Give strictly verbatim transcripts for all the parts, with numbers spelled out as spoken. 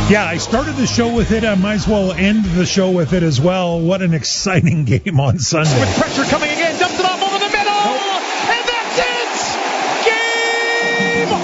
Yeah, I started the show with it. I might as well end the show with it as well. What an exciting game on Sunday. With pressure coming again, dumps it off over the middle, oh. and that's it! Game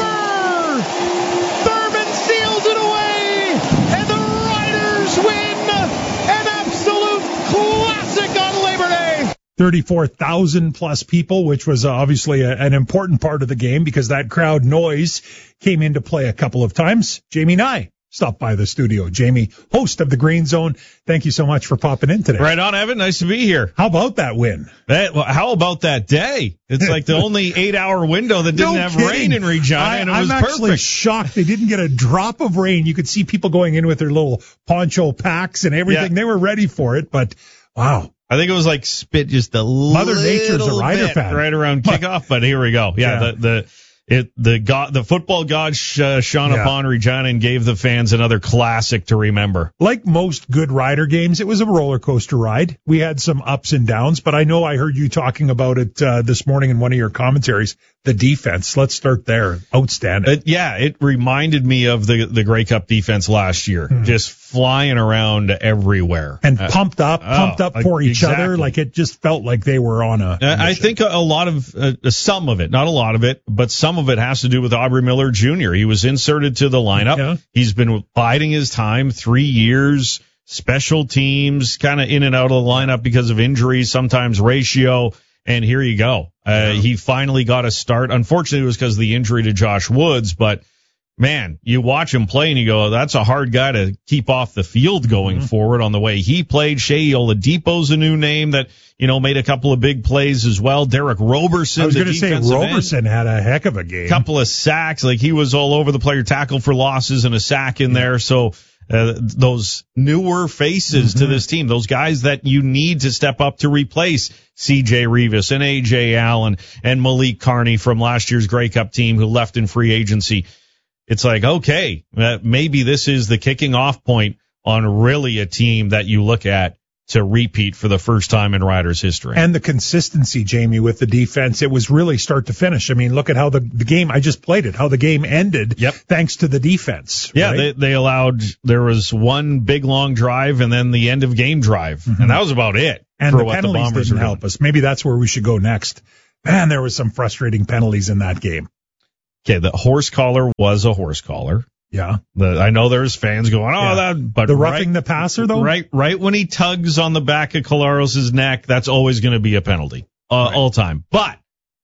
over! Thurman seals it away, and the Riders win! An absolute classic on Labor Day! thirty-four thousand plus people, which was obviously a, an important part of the game because that crowd noise came into play a couple of times. Jamie Nye stopped by the studio. Jamie, host of the Green Zone, thank you so much for popping in today. Right on, Evan. Nice to be here. How about that win? That, well, how about that day? It's like the only eight-hour window that didn't no have kidding. rain in Regina, I, and it I'm was actually perfect. shocked they didn't get a drop of rain. You could see people going in with their little poncho packs and everything. Yeah. They were ready for it, but wow. I think it was like spit just a Mother little Nature's a Rider bit fan. right around kickoff, but here we go. Yeah, Yeah. the the it the god the football god sh- uh, shone Yeah. upon Regina and gave the fans another classic to remember. Like most good Rider games, it was a roller coaster ride. We had some ups and downs, but I know I heard you talking about it uh, this morning in one of your commentaries. The defense. Let's start there. Outstanding. It, yeah, it reminded me of the the Grey Cup defense last year, Mm-hmm. just flying around everywhere and Uh, pumped up, pumped oh, up for each exactly. other. Like it just felt like they were on a. Uh, I mission. think a, a lot of, uh, some of it, not a lot of it, but some of it has to do with Aubrey Miller Junior He was inserted to the lineup. Yeah. He's been biding his time, three years, special teams, kind of in and out of the lineup because of injuries, sometimes ratio. And here you go. Uh, Yeah. He finally got a start. Unfortunately, it was because of the injury to Josh Woods, but man, you watch him play and you go, that's a hard guy to keep off the field going Mm-hmm. forward on the way he played. Shea Oladipo's a new name that, you know, made a couple of big plays as well. Derek Roberson. I was the going to say defensive end, Roberson had a heck of a game. couple of sacks. Like he was all over the player, tackle for losses and a sack in there. So, uh, those newer faces Mm-hmm. to this team, those guys that you need to step up to replace C J Revis and A J Allen and Malik Carney from last year's Grey Cup team who left in free agency. It's like, okay, uh, maybe this is the kicking off point on really a team that you look at to repeat for the first time in Riders history. And the consistency, Jamie, with the defense, it was really start to finish. I mean, look at how the, the game, I just played it, how the game ended. Yep. Thanks to the defense. Yeah, right? they, they allowed, there was one big long drive and then the end of game drive. Mm-hmm. And that was about it. and for the what penalties the Bombers didn't were help doing. us. Maybe that's where we should go next. Man, there was some frustrating penalties in that game. Okay, the horse collar was a horse collar. Yeah. The, I know there's fans going, oh, Yeah. that, but The right, roughing the passer, though? right, right when he tugs on the back of Collaros' neck, that's always going to be a penalty, uh, Right. all time. But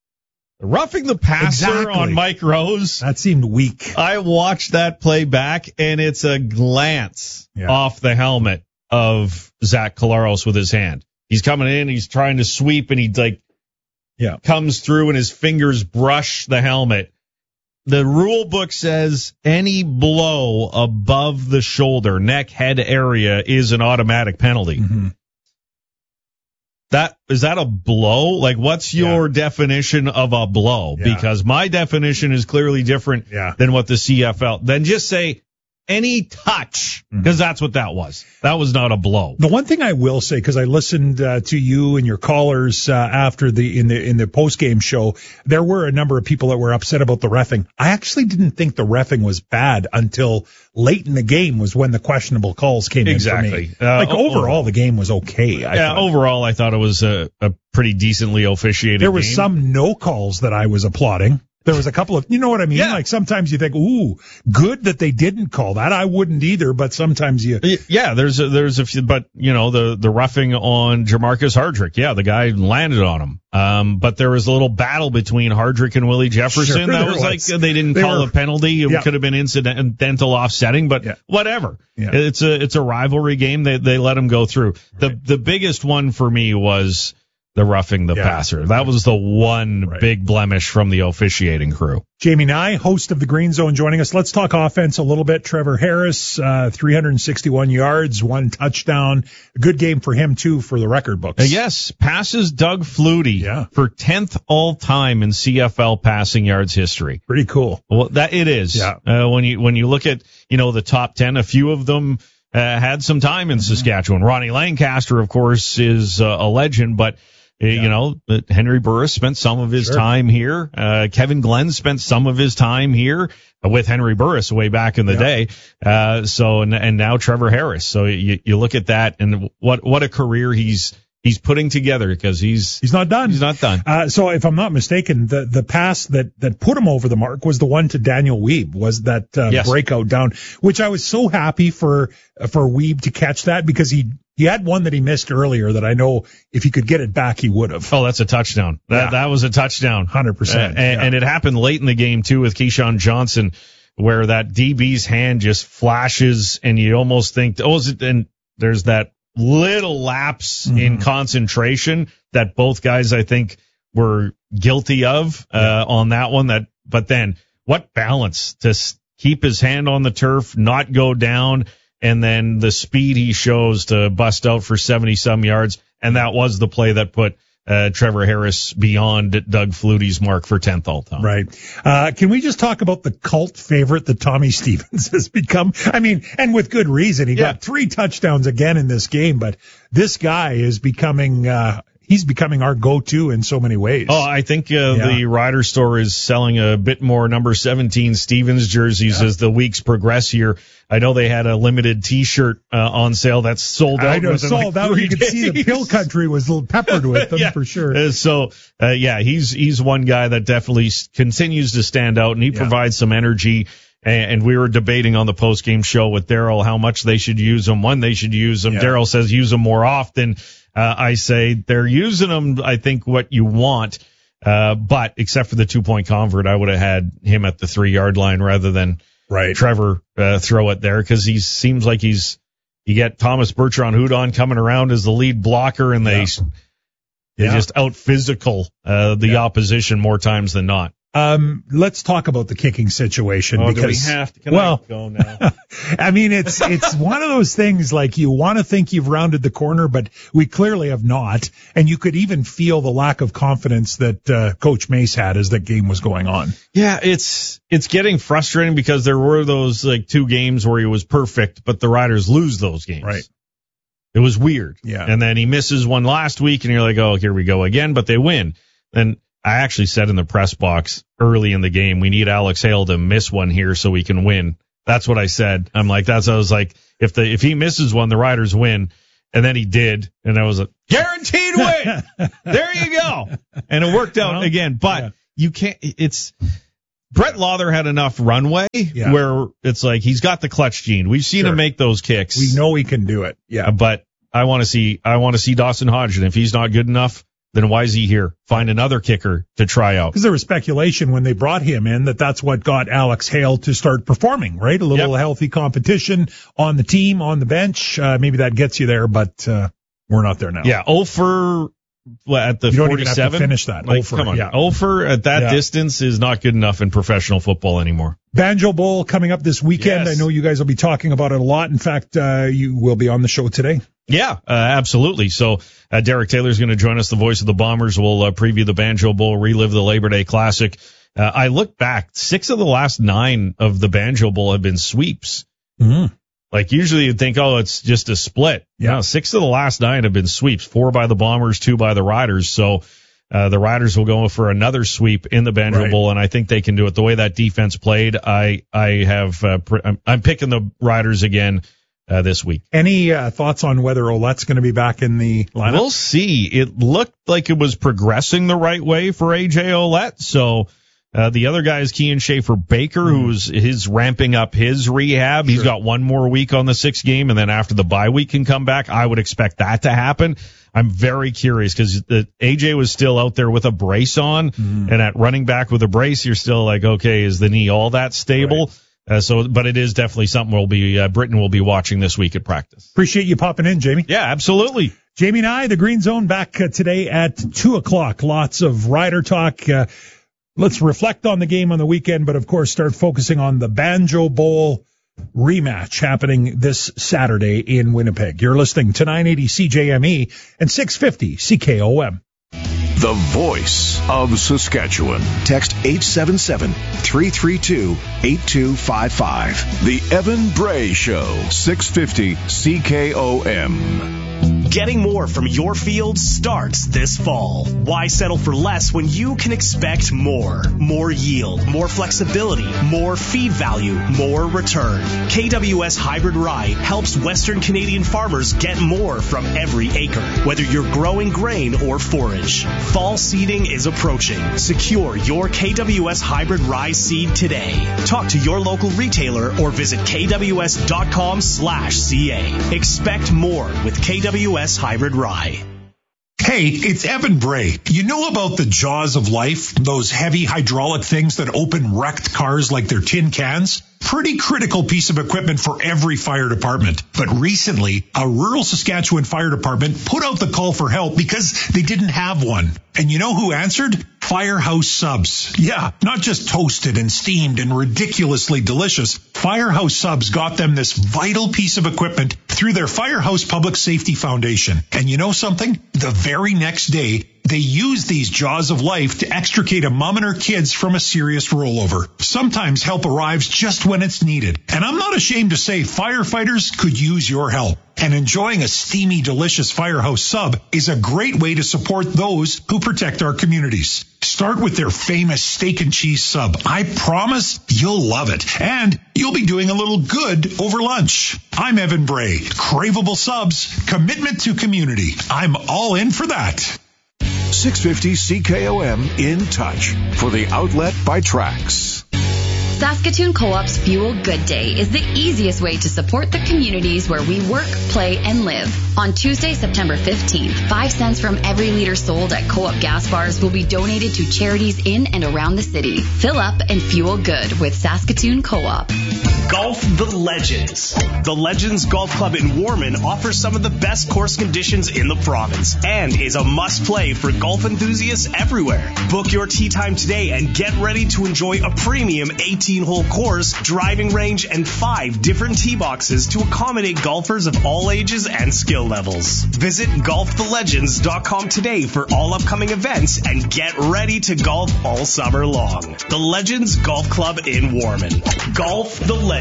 the roughing the passer Exactly. on Mike Rose, That seemed weak. I watched that play back, and it's a glance Yeah. off the helmet of Zach Collaros with his hand. He's coming in, he's trying to sweep, and he like Yeah. comes through, and his fingers brush the helmet. The rule book says any blow above the shoulder, neck, head area is an automatic penalty. Mm-hmm. That is that a blow? Like, what's your definition of a blow? Yeah. Because my definition is clearly different Yeah. than what the C F L. Then just say any touch, because that's what that was. That was not a blow. The one thing I will say, because I listened uh, to you and your callers uh, after the in the in the post game show, there were a number of people that were upset about the reffing. I actually didn't think the reffing was bad until late in the game was when the questionable calls came Exactly. in for me. Uh, like o- overall, the game was okay. I yeah, thought. overall, I thought it was a, a pretty decently officiated There was game. some no calls that I was applauding. There was a couple of, you know what I mean? Yeah. Like sometimes you think, ooh, good that they didn't call that. I wouldn't either, but sometimes you. Yeah, there's a, there's a few, but you know, the, the roughing on Jamarcus Hardrick. Yeah, the guy landed on him. Um, but there was a little battle between Hardrick and Willie Jefferson. Sure that there was, was. like, they didn't They call were- a penalty. It Yeah. could have been incidental offsetting, but Yeah. whatever. Yeah. It's a, it's a rivalry game. They, they let him go through. The, the biggest one for me was the roughing the Yeah. passer. That was the one Right. big blemish from the officiating crew. Jamie Nye, host of the Green Zone, joining us. Let's talk offense a little bit. Trevor Harris, uh, three hundred sixty-one yards, one touchdown. A good game for him, too, for the record books. Uh, yes, passes Doug Flutie Yeah. for tenth all time in C F L passing yards history. Pretty cool. Well, that it is. Yeah. Uh, when you when you look at you know the top ten, a few of them uh, had some time in Saskatchewan. Ronnie Lancaster, of course, is uh, a legend, but Yeah. You know, Henry Burris spent some of his sure. time here. Uh, Kevin Glenn spent some of his time here with Henry Burris way back in the yeah. day. Uh, so, and, and now Trevor Harris. So you, you look at that and what, what a career he's, he's putting together because he's, he's not done. He's not done. Uh, so if I'm not mistaken, the, the pass that, that put him over the mark was the one to Daniel Weeb, was that, uh, yes. breakout down, which I was so happy for, for Weeb to catch that because he, He had one that he missed earlier that I know if he could get it back, he would have. Oh, that's a touchdown. That yeah. that was a touchdown. one hundred percent. Uh, and, yeah. and it happened late in the game, too, with Keyshawn Johnson, where that D B's hand just flashes and you almost think, oh, is it? And there's that little lapse mm-hmm. in concentration that both guys, I think, were guilty of uh, yeah. on that one. That, But then what balance to keep his hand on the turf, not go down, and then the speed he shows to bust out for seventy-some yards. And that was the play that put uh, Trevor Harris beyond Doug Flutie's mark for tenth all-time. Right. Uh, can we just talk about the cult favorite that Tommy Stevens has become? I mean, and with good reason. He yeah. got three touchdowns again in this game, but this guy is becoming uh, – he's becoming our go-to in so many ways. Oh, I think uh, yeah. the Rider store is selling a bit more number seventeen Stevens jerseys yeah. as the weeks progress here. I know they had a limited T-shirt uh, on sale that's sold out. I know, sold like out. You could see the Pill Country was a little peppered with them yeah. for sure. Uh, so, uh, yeah, he's he's one guy that definitely continues to stand out, and he yeah. provides some energy. And we were debating on the post-game show with Daryl how much they should use him, when they should use him. Yeah. Daryl says use him more often. Uh, I say they're using them, I think, what you want. Uh, but except for the two-point convert, I would have had him at the three-yard line rather than right. Trevor uh, throw it there because he seems like he's – you get Thomas Bertrand-Hudon coming around as the lead blocker, and they, yeah. they yeah. just out-physical uh, the yeah. opposition more times than not. Um, let's talk about the kicking situation oh, because, do we have to? Can well, I go now? I mean, it's, it's one of those things like you want to think you've rounded the corner, but we clearly have not. And you could even feel the lack of confidence that, uh, Coach Mace had as that game was going on. Yeah, it's, it's getting frustrating because there were those like two games where he was perfect, but the Riders lose those games. Right. It was weird. Yeah. And then he misses one last week and you're like, oh, here we go again, but they win. Then I actually said in the press box early in the game, we need Alex Hale to miss one here so we can win. That's what I said. I'm like, that's, I was like, if the, if he misses one, the Riders win. And then he did. And I was like, guaranteed win. There you go. And it worked out well, again, but yeah. you can't, it's, Brett Lauther had enough runway yeah. where it's like, he's got the clutch gene. We've seen sure. him make those kicks. We know he can do it. Yeah. But I want to see, I want to see Dawson Hodgson. If he's not good enough, then why is he here? Find another kicker to try out. Because there was speculation when they brought him in that that's what got Alex Hale to start performing, right? A little yep. healthy competition on the team, on the bench. Uh, maybe that gets you there, but uh, we're not there now. Yeah, oh for at the you don't forty-seven. Even have to finish that. Like, oh for, come on. Yeah. oh for at that yeah. distance is not good enough in professional football anymore. Banjo Bowl coming up this weekend. Yes. I know you guys will be talking about it a lot. In fact, uh, you will be on the show today. Yeah, uh, absolutely. So uh, Derek Taylor's going to join us, the voice of the Bombers. We'll uh, preview the Banjo Bowl, relive the Labor Day Classic. Uh, I look back, six of the last nine of the Banjo Bowl have been sweeps. Mm-hmm. Like usually you'd think, oh, it's just a split. Yeah, no, six of the last nine have been sweeps, four by the Bombers, two by the Riders. So uh, the Riders will go for another sweep in the Banjo right. Bowl, and I think they can do it. The way that defense played, I I have uh, pr- I'm, I'm picking the Riders again. Uh, this week. Any uh, thoughts on whether Ouellette's going to be back in the lineup? We'll see. It looked like it was progressing the right way for A J Ouellette. So uh, the other guy is Kean Schaefer-Baker, mm. who's his ramping up his rehab. Sure. He's got one more week on the sixth game, and then after the bye week can come back. I would expect that to happen. I'm very curious because A J was still out there with a brace on, mm. and at running back with a brace, you're still like, okay, is the knee all that stable? Right. Uh, so, but it is definitely something we'll be, uh, Britain will be watching this week at practice. Appreciate you popping in, Jamie. Yeah, absolutely. Jamie and I, the Green Zone, back uh, today at two o'clock. Lots of Rider talk. Uh, let's reflect on the game on the weekend, but of course start focusing on the Banjo Bowl rematch happening this Saturday in Winnipeg. You're listening to nine eighty C J M E and six fifty C K O M. The voice of Saskatchewan. Text eight seven seven, three three two, eight two five five. The Evan Bray Show, six fifty C K O M. Getting more from your field starts this fall. Why settle for less when you can expect more? More yield, more flexibility, more feed value, more return. K W S Hybrid Rye helps Western Canadian farmers get more from every acre, whether you're growing grain or forage. Fall seeding is approaching. Secure your K W S Hybrid Rye seed today. Talk to your local retailer or visit kws.com slash CA. Expect more with K W S Hybrid Rye. Hey, it's Evan Bray. You know about the jaws of life? Those heavy hydraulic things that open wrecked cars like they're tin cans? Pretty critical piece of equipment for every fire department. But recently, a rural Saskatchewan fire department put out the call for help because they didn't have one. And you know who answered? Firehouse Subs. Yeah, not just toasted and steamed and ridiculously delicious. Firehouse Subs got them this vital piece of equipment through their Firehouse Public Safety Foundation. And you know something? The very next day, they use these jaws of life to extricate a mom and her kids from a serious rollover. Sometimes help arrives just when it's needed. And I'm not ashamed to say firefighters could use your help. And enjoying a steamy, delicious Firehouse Sub is a great way to support those who protect our communities. Start with their famous steak and cheese sub. I promise you'll love it. And you'll be doing a little good over lunch. I'm Evan Bray. Craveable subs, commitment to community. I'm all in for that. six fifty C K O M in touch for the outlet by Trax. Saskatoon Co-op's Fuel Good Day is the easiest way to support the communities where we work, play, and live. On Tuesday, September fifteenth, five cents from every liter sold at Co-op gas bars will be donated to charities in and around the city. Fill up and fuel good with Saskatoon Co-op. Golf the Legends. The Legends Golf Club in Warman offers some of the best course conditions in the province and is a must-play for golf enthusiasts everywhere. Book your tee time today and get ready to enjoy a premium eighteen-hole course, driving range, and five different tee boxes to accommodate golfers of all ages and skill levels. Visit golf the legends dot com today for all upcoming events and get ready to golf all summer long. The Legends Golf Club in Warman. Golf the Legends.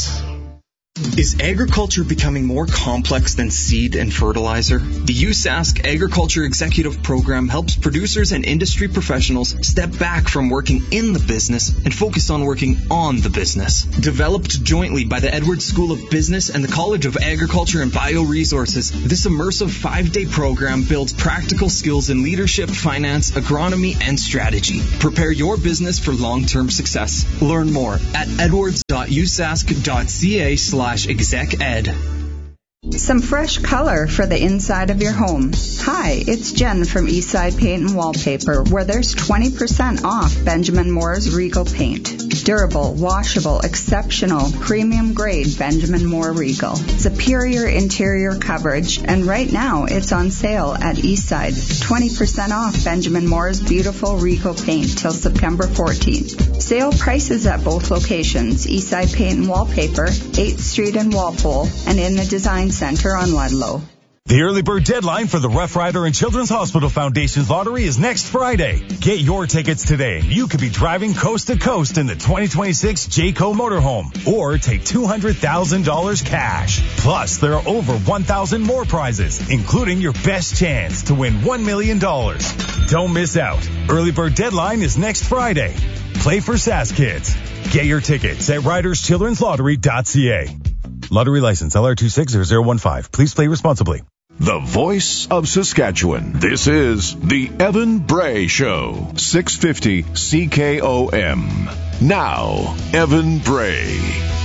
Is agriculture becoming more complex than seed and fertilizer? The U S A S C Agriculture Executive Program helps producers and industry professionals step back from working in the business and focus on working on the business. Developed jointly by the Edwards School of Business and the College of Agriculture and Bioresources, this immersive five-day program builds practical skills in leadership, finance, agronomy, and strategy. Prepare your business for long-term success. Learn more at edwards dot u s a s c dot c a slash exec ed. Some fresh color for the inside of your home. Hi, it's Jen from Eastside Paint and Wallpaper, where there's twenty percent off Benjamin Moore's Regal Paint. Durable, washable, exceptional, premium grade Benjamin Moore Regal. Superior interior coverage, and right now it's on sale at Eastside. twenty percent off Benjamin Moore's beautiful Regal Paint till September fourteenth. Sale prices at both locations, Eastside Paint and Wallpaper, eighth Street in Walpole, and in the Design Center on Ludlow. The early bird deadline for the Rough Rider and Children's Hospital Foundation's lottery is next Friday. Get your tickets today. You could be driving coast to coast in the twenty twenty-six Jayco motorhome or take two hundred thousand dollars cash. Plus, there are over one thousand more prizes, including your best chance to win one million dollars. Don't miss out. Early bird deadline is next Friday. Play for Sask Kids. Get your tickets at riders children's lottery dot c a. Lottery license L R two six zero zero one five. Please play responsibly. The voice of Saskatchewan. This is the Evan Bray Show. six fifty C K O M. Now, Evan Bray.